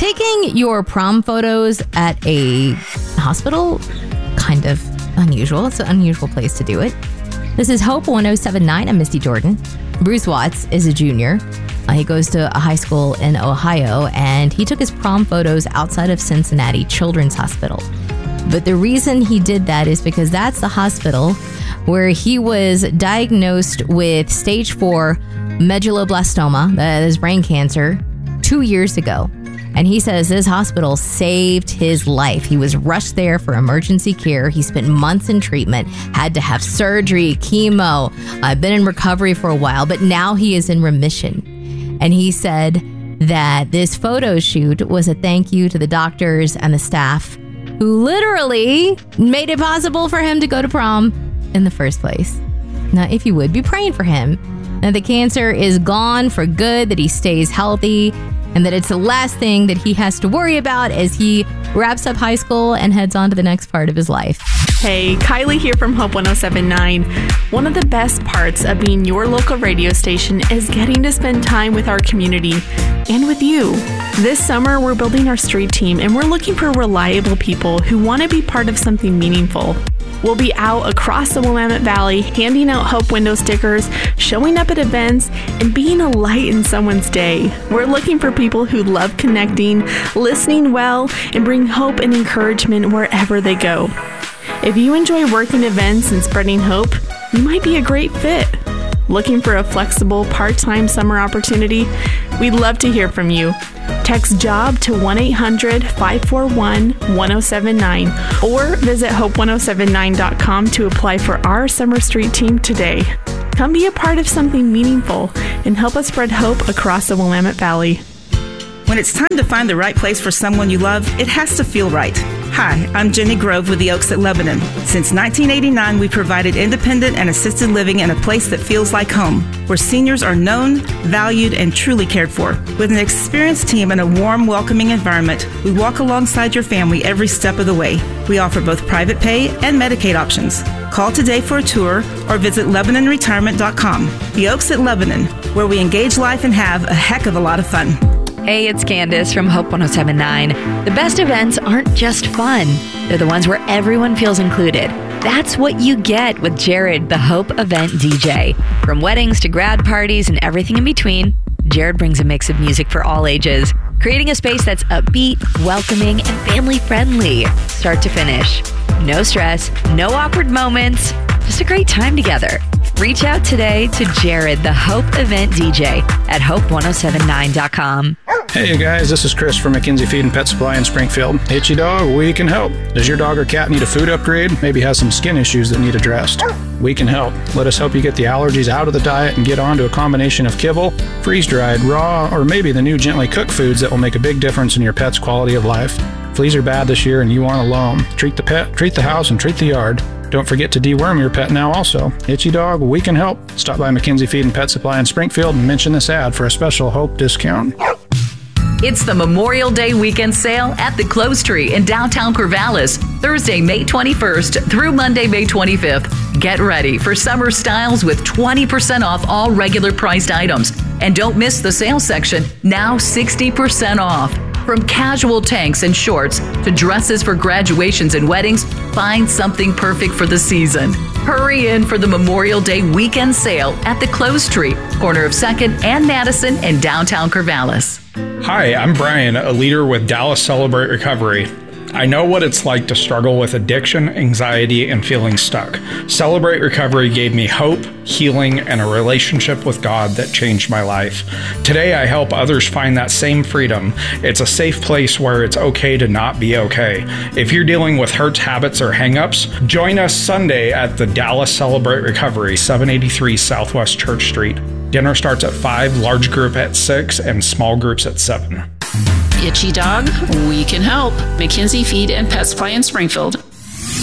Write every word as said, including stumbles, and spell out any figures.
taking your prom photos at a hospital, kind of unusual. It's an unusual place to do it. This is Hope one oh seven point nine. I'm Misty Jordan. Bruce Watts is a junior. Uh, he goes to a high school in Ohio, and he took his prom photos outside of Cincinnati Children's Hospital. But the reason he did that is because that's the hospital where he was diagnosed with stage four medulloblastoma, that is brain cancer, two years ago. And he says this hospital saved his life. He was rushed there for emergency care. He spent months in treatment, had to have surgery, chemo, uh, been in recovery for a while, but now he is in remission. And he said that this photo shoot was a thank you to the doctors and the staff who literally made it possible for him to go to prom in the first place. Now, if you would, be praying for him that the cancer is gone for good, that he stays healthy, and that it's the last thing that he has to worry about as he wraps up high school and heads on to the next part of his life. Hey, Kylie here from Hope one oh seven point nine. One of the best parts of being your local radio station is getting to spend time with our community and with you. This summer, we're building our street team, and we're looking for reliable people who want to be part of something meaningful. We'll be out across the Willamette Valley, handing out Hope window stickers, showing up at events, and being a light in someone's day. We're looking for people who love connecting, listening well, and bring hope and encouragement wherever they go. If you enjoy working events and spreading hope, you might be a great fit. Looking for a flexible part-time summer opportunity? We'd love to hear from you. Text JOB to one eight hundred five four one one oh seven nine or visit hope one oh seven nine dot com to apply for our Summer Street team today. Come be a part of something meaningful and help us spread hope across the Willamette Valley. When it's time to find the right place for someone you love, it has to feel right. Hi, I'm Jenny Grove with the Oaks at Lebanon. Since nineteen eighty-nine, we provided independent and assisted living in a place that feels like home, where seniors are known, valued, and truly cared for. With an experienced team and a warm, welcoming environment, we walk alongside your family every step of the way. We offer both private pay and Medicaid options. Call today for a tour or visit Lebanon Retirement dot com. The Oaks at Lebanon, where we engage life and have a heck of a lot of fun. Hey, it's Candace from Hope one oh seven point nine. The best events aren't just fun. They're the ones where everyone feels included. That's what you get with Jared, the Hope event D J. From weddings to grad parties and everything in between, Jared brings a mix of music for all ages, creating a space that's upbeat, welcoming, and family-friendly, start to finish. No stress, no awkward moments, just a great time together. Reach out today to Jared, the Hope event D J at hope one oh seven nine dot com. Hey you guys, this is Chris from McKenzie Feed and Pet Supply in Springfield. Itchy dog, we can help. Does your dog or cat need a food upgrade? Maybe has some skin issues that need addressed? We can help. Let us help you get the allergies out of the diet and get on to a combination of kibble, freeze-dried, raw, or maybe the new gently cooked foods that will make a big difference in your pet's quality of life. Fleas are bad this year and you want a loam. Treat the pet, treat the house, and treat the yard. Don't forget to deworm your pet now also. Itchy dog, we can help. Stop by McKenzie Feed and Pet Supply in Springfield and mention this ad for a special Hope discount. It's the Memorial Day weekend sale at the Clothes Tree in downtown Corvallis, Thursday, May twenty-first through Monday, May twenty-fifth. Get ready for summer styles with twenty percent off all regular priced items. And don't miss the sales section, now sixty percent off. From casual tanks and shorts to dresses for graduations and weddings, find something perfect for the season. Hurry in for the Memorial Day weekend sale at the Clothes Tree, corner of second and Madison in downtown Corvallis. Hi, I'm Brian, a leader with Dallas Celebrate Recovery. I know what it's like to struggle with addiction, anxiety, and feeling stuck. Celebrate Recovery gave me hope, healing, and a relationship with God that changed my life. Today, I help others find that same freedom. It's a safe place where it's okay to not be okay. If you're dealing with hurts, habits, or hang-ups, join us Sunday at the Dallas Celebrate Recovery, seven eighty-three Southwest Church Street. Dinner starts at five, large group at six, and small groups at seven. Itchy dog, we can help. McKenzie Feed and Pet Supply in Springfield.